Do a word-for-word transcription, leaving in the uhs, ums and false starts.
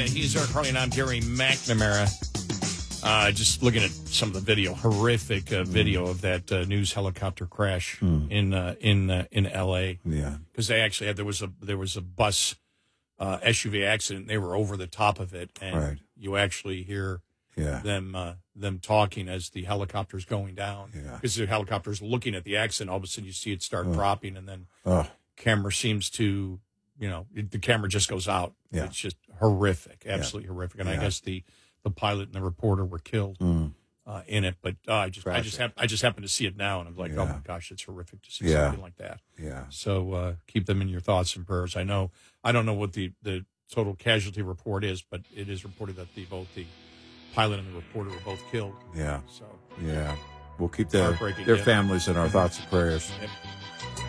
and he's Eric Harley, and I'm Gary McNamara. Uh, just looking at some of the video, horrific uh, video of that uh, news helicopter crash Mm. in uh, in uh, in L A. Yeah, because they actually had there was a there was a bus uh, S U V accident. They were over the top of it, and right. you actually hear Yeah. them uh, them talking as the helicopter's going down. Yeah. Because the helicopter's looking at the accident, all of a sudden you see it start Oh. dropping, and then Oh, camera seems to, you know, it, the camera just goes out. Yeah. It's just horrific, absolutely horrific. And I Yeah. guess the, the pilot and the reporter were killed mm. uh, in it. But uh, I just I just Tragic. hap- I just happened to see it now, and I'm like, Yeah. oh my gosh, it's horrific to see Yeah. something like that. Yeah. So uh, keep them in your thoughts and prayers. I know I don't know what the, the total casualty report is, but it is reported that the both the pilot and the reporter were both killed. Yeah. So Yeah. We'll keep their, Heartbreaking, their yeah. families in our thoughts and prayers. yep.